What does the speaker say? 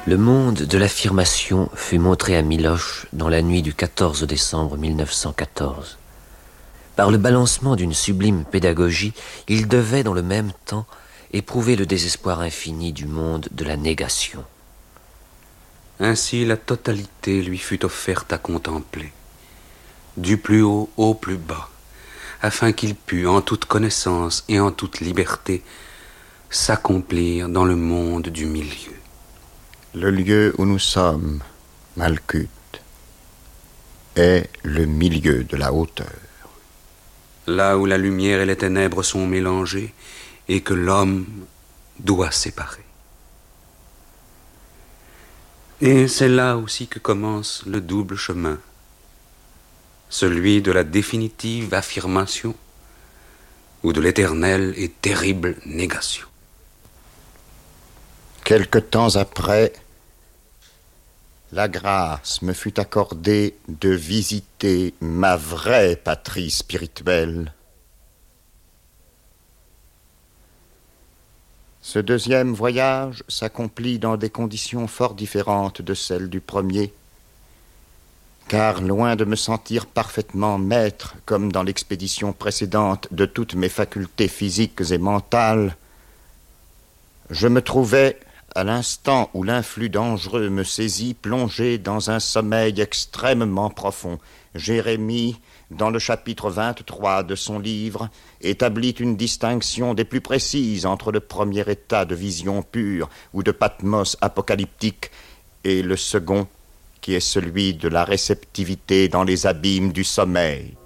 Le monde de l'affirmation fut montré à Miloš dans la nuit du 14 décembre 1914. Par le balancement d'une sublime pédagogie, il devait dans le même temps éprouver le désespoir infini du monde de la négation. Ainsi la totalité lui fut offerte à contempler, du plus haut au plus bas, afin qu'il pût, en toute connaissance et en toute liberté, s'accomplir dans le monde du milieu. Le lieu où nous sommes, Malkuth, est le milieu de la hauteur. Là où la lumière et les ténèbres sont mélangées et que l'homme doit séparer. Et c'est là aussi que commence le double chemin, celui de la définitive affirmation ou de l'éternelle et terrible négation. Quelque temps après, la grâce me fut accordée de visiter ma vraie patrie spirituelle. Ce deuxième voyage s'accomplit dans des conditions fort différentes de celles du premier, car loin de me sentir parfaitement maître, comme dans l'expédition précédente, de toutes mes facultés physiques et mentales, je me trouvais, à l'instant où l'influx dangereux me saisit, plongé dans un sommeil extrêmement profond. Jérémie, dans le chapitre 23 de son livre, établit une distinction des plus précises entre le premier état de vision pure ou de Patmos apocalyptique et le second, qui est celui de la réceptivité dans les abîmes du sommeil.